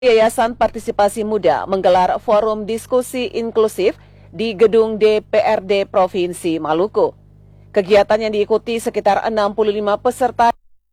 Yayasan Partisipasi Muda menggelar forum diskusi inklusif di gedung DPRD Provinsi Maluku. Kegiatan yang diikuti sekitar 65 peserta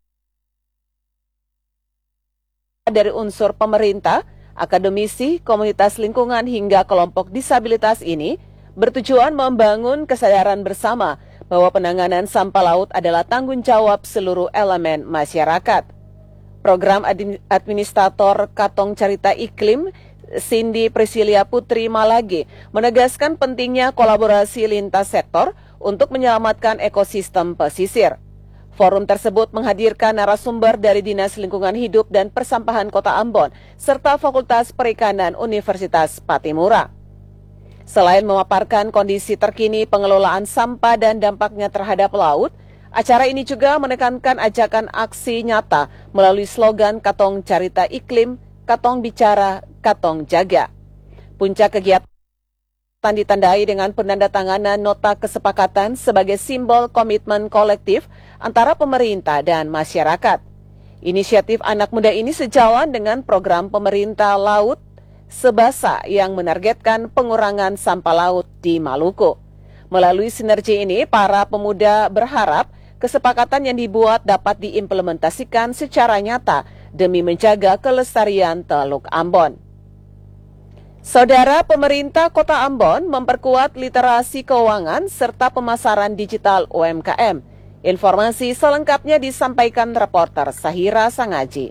dari unsur pemerintah, akademisi, komunitas lingkungan hingga kelompok disabilitas ini bertujuan membangun kesadaran bersama bahwa penanganan sampah laut adalah tanggung jawab seluruh elemen masyarakat. Program Administrator Katong Carita Iklim, Cindy Priscilia Putri Malage, menegaskan pentingnya kolaborasi lintas sektor untuk menyelamatkan ekosistem pesisir. Forum tersebut menghadirkan narasumber dari Dinas Lingkungan Hidup dan Persampahan Kota Ambon, serta Fakultas Perikanan Universitas Patimura. Selain memaparkan kondisi terkini pengelolaan sampah dan dampaknya terhadap laut, acara ini juga menekankan ajakan aksi nyata melalui slogan Katong Carita Iklim, Katong Bicara, Katong Jaga. Puncak kegiatan ditandai dengan penandatanganan nota kesepakatan sebagai simbol komitmen kolektif antara pemerintah dan masyarakat. Inisiatif anak muda ini sejalan dengan program pemerintah Laut Sebasa yang menargetkan pengurangan sampah laut di Maluku. Melalui sinergi ini, para pemuda berharap kesepakatan yang dibuat dapat diimplementasikan secara nyata demi menjaga kelestarian Teluk Ambon. Saudara, pemerintah Kota Ambon memperkuat literasi keuangan serta pemasaran digital UMKM. Informasi selengkapnya disampaikan reporter Sahira Sangaji.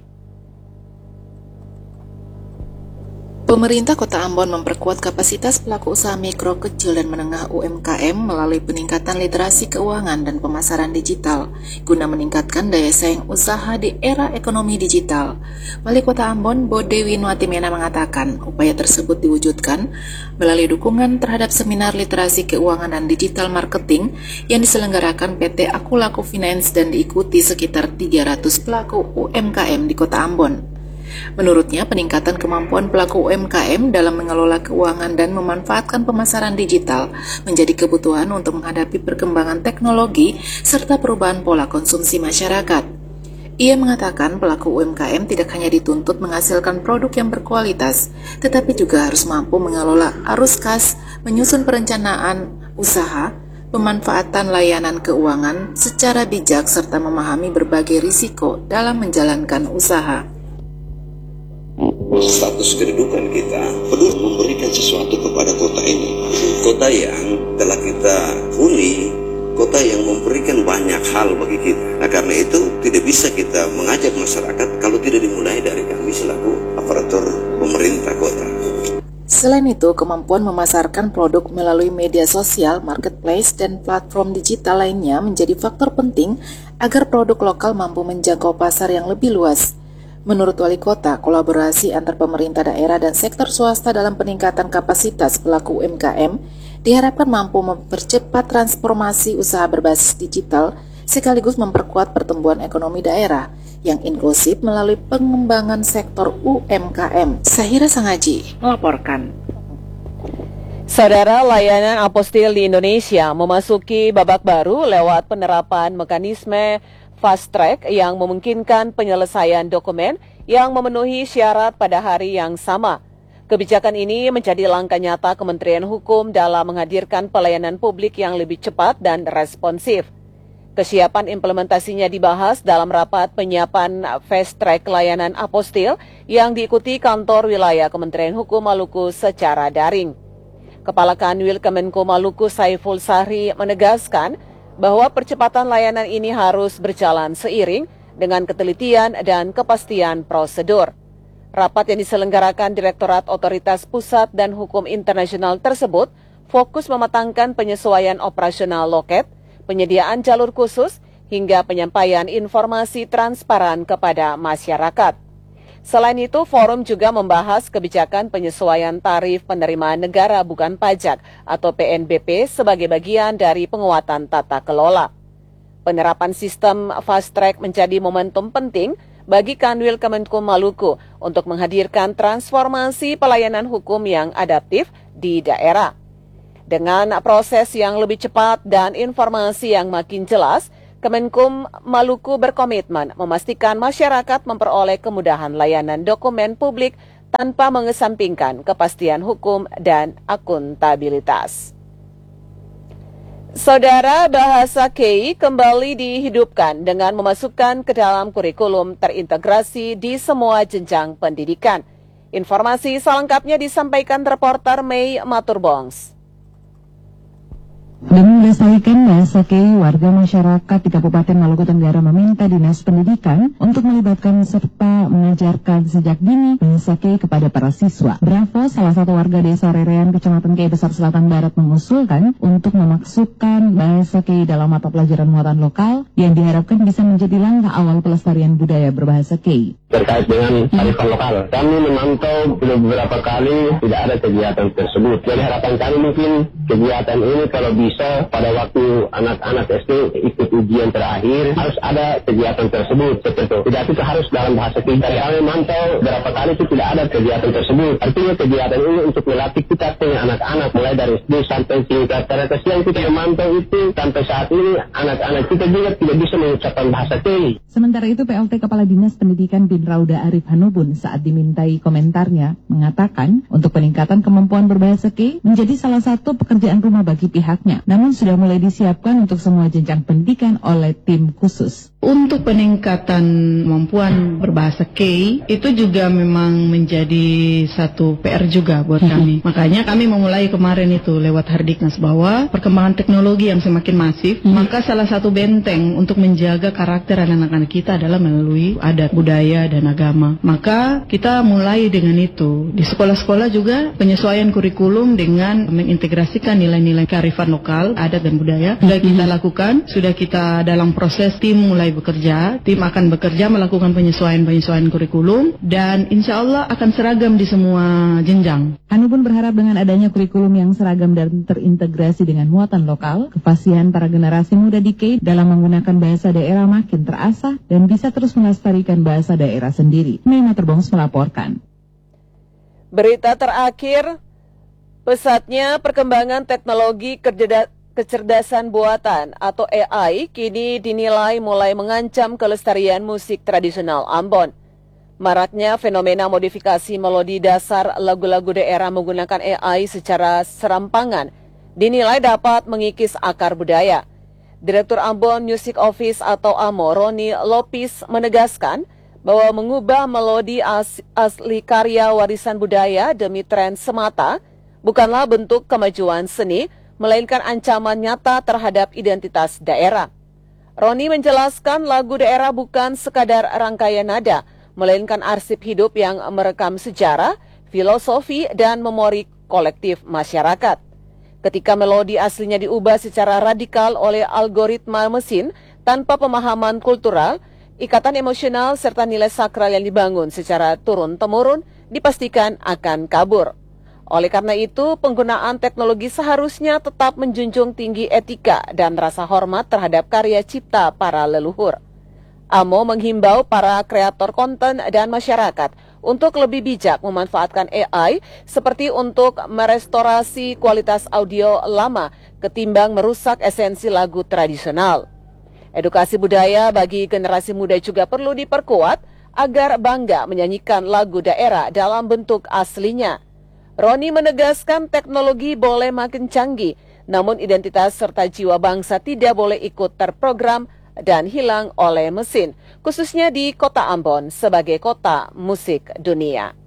Pemerintah Kota Ambon memperkuat kapasitas pelaku usaha mikro, kecil, dan menengah UMKM melalui peningkatan literasi keuangan dan pemasaran digital guna meningkatkan daya saing usaha di era ekonomi digital. Wali Kota Ambon, Bodewi Nuatimena mengatakan upaya tersebut diwujudkan melalui dukungan terhadap seminar literasi keuangan dan digital marketing yang diselenggarakan PT Akulaku Finance dan diikuti sekitar 300 pelaku UMKM di Kota Ambon. Menurutnya, peningkatan kemampuan pelaku UMKM dalam mengelola keuangan dan memanfaatkan pemasaran digital menjadi kebutuhan untuk menghadapi perkembangan teknologi serta perubahan pola konsumsi masyarakat. Ia mengatakan pelaku UMKM tidak hanya dituntut menghasilkan produk yang berkualitas, tetapi juga harus mampu mengelola arus kas, menyusun perencanaan usaha, pemanfaatan layanan keuangan secara bijak serta memahami berbagai risiko dalam menjalankan usaha. Status kedudukan kita perlu memberikan sesuatu kepada kota ini. Kota yang telah kita huni, kota yang memberikan banyak hal bagi kita. Nah, karena itu tidak bisa kita mengajak masyarakat kalau tidak dimulai dari kami selaku aparatur pemerintah kota. Selain itu, kemampuan memasarkan produk melalui media sosial, marketplace, dan platform digital lainnya menjadi faktor penting agar produk lokal mampu menjangkau pasar yang lebih luas. Menurut Wali Kota, kolaborasi antar pemerintah daerah dan sektor swasta dalam peningkatan kapasitas pelaku UMKM diharapkan mampu mempercepat transformasi usaha berbasis digital sekaligus memperkuat pertumbuhan ekonomi daerah yang inklusif melalui pengembangan sektor UMKM. Sahira Sangaji melaporkan. Saudara, layanan apostil di Indonesia memasuki babak baru lewat penerapan mekanisme fast track yang memungkinkan penyelesaian dokumen yang memenuhi syarat pada hari yang sama. Kebijakan ini menjadi langkah nyata Kementerian Hukum dalam menghadirkan pelayanan publik yang lebih cepat dan responsif. Kesiapan implementasinya dibahas dalam rapat penyiapan fast track layanan apostil yang diikuti kantor wilayah Kementerian Hukum Maluku secara daring. Kepala Kanwil Kemenko Maluku Saiful Sahri menegaskan bahwa percepatan layanan ini harus berjalan seiring dengan ketelitian dan kepastian prosedur. Rapat yang diselenggarakan Direktorat Otoritas Pusat dan Hukum Internasional tersebut fokus mematangkan penyesuaian operasional loket, penyediaan jalur khusus, hingga penyampaian informasi transparan kepada masyarakat. Selain itu, forum juga membahas kebijakan penyesuaian tarif penerimaan negara bukan pajak atau PNBP sebagai bagian dari penguatan tata kelola. Penerapan sistem fast track menjadi momentum penting bagi Kanwil Kemenko Maluku untuk menghadirkan transformasi pelayanan hukum yang adaptif di daerah. Dengan proses yang lebih cepat dan informasi yang makin jelas, Kemenkum Maluku berkomitmen memastikan masyarakat memperoleh kemudahan layanan dokumen publik tanpa mengesampingkan kepastian hukum dan akuntabilitas. Saudara, bahasa Kei kembali dihidupkan dengan memasukkan ke dalam kurikulum terintegrasi di semua jenjang pendidikan. Informasi selengkapnya disampaikan reporter Mei Maturbongs. Demi melestarikan bahasa Kei, warga masyarakat di Kabupaten Maluku Tenggara meminta Dinas Pendidikan untuk melibatkan serta mengajarkan sejak dini bahasa Kei kepada para siswa. Bravo, salah satu warga desa Rerean, Kecamatan Kei Besar Selatan Barat, mengusulkan untuk memasukkan bahasa Kei dalam mata pelajaran muatan lokal yang diharapkan bisa menjadi langkah awal pelestarian budaya berbahasa Kei. Terkait dengan kearifan lokal, kami memantau beberapa kali tidak ada kegiatan tersebut. Jadi harapan kami mungkin kegiatan ini kalau bisa pada waktu anak-anak SD ikut ujian terakhir harus ada kegiatan tersebut seperti itu. Tidak itu harus dalam bahasa kita. Kami mantau beberapa kali itu tidak ada kegiatan tersebut. Artinya kegiatan ini untuk melatih kita punya anak-anak mulai dari SD sampai tingkat teratas yang kita memantau itu sampai saat ini anak-anak kita juga tidak bisa mengucapkan bahasa Kei. Sementara itu PLT Kepala Dinas Pendidikan Bin Rauda Arif Hanubun saat dimintai komentarnya mengatakan untuk peningkatan kemampuan berbahasa Kei menjadi salah satu pekerjaan rumah bagi pihaknya, namun sudah mulai disiapkan untuk semua jenjang pendidikan oleh tim khusus. Untuk peningkatan kemampuan berbahasa Kei itu juga memang menjadi satu PR juga buat kami. Makanya kami memulai kemarin itu lewat Hardiknas bahwa perkembangan teknologi yang semakin masif, maka salah satu benteng untuk menjaga karakter anak-anak kita adalah melalui adat, budaya, dan agama. Maka kita mulai dengan itu. Di sekolah-sekolah juga penyesuaian kurikulum dengan mengintegrasikan nilai-nilai kearifan lokal, adat dan budaya sudah kita lakukan, sudah kita dalam proses tim mulai bekerja, tim akan bekerja melakukan penyesuaian kurikulum dan insya Allah akan seragam di semua jenjang. Hanubun berharap dengan adanya kurikulum yang seragam dan terintegrasi dengan muatan lokal, kefasihan para generasi muda di Kei dalam menggunakan bahasa daerah makin terasah dan bisa terus melestarikan bahasa daerah sendiri. Mei Maturbongs melaporkan. Berita terakhir, pesatnya perkembangan teknologi kecerdasan buatan atau AI kini dinilai mulai mengancam kelestarian musik tradisional Ambon. Maraknya fenomena modifikasi melodi dasar lagu-lagu daerah menggunakan AI secara serampangan dinilai dapat mengikis akar budaya. Direktur Ambon Music Office atau AMO, Roni Lopis, menegaskan bahwa mengubah melodi asli karya warisan budaya demi tren semata bukanlah bentuk kemajuan seni, melainkan ancaman nyata terhadap identitas daerah. Roni menjelaskan lagu daerah bukan sekadar rangkaian nada, melainkan arsip hidup yang merekam sejarah, filosofi, dan memori kolektif masyarakat. Ketika melodi aslinya diubah secara radikal oleh algoritma mesin tanpa pemahaman kultural, ikatan emosional serta nilai sakral yang dibangun secara turun-temurun dipastikan akan kabur. Oleh karena itu, penggunaan teknologi seharusnya tetap menjunjung tinggi etika dan rasa hormat terhadap karya cipta para leluhur. AMO menghimbau para kreator konten dan masyarakat untuk lebih bijak memanfaatkan AI seperti untuk merestorasi kualitas audio lama ketimbang merusak esensi lagu tradisional. Edukasi budaya bagi generasi muda juga perlu diperkuat agar bangga menyanyikan lagu daerah dalam bentuk aslinya. Roni menegaskan teknologi boleh makin canggih, namun identitas serta jiwa bangsa tidak boleh ikut terprogram dan hilang oleh mesin, khususnya di kota Ambon sebagai kota musik dunia.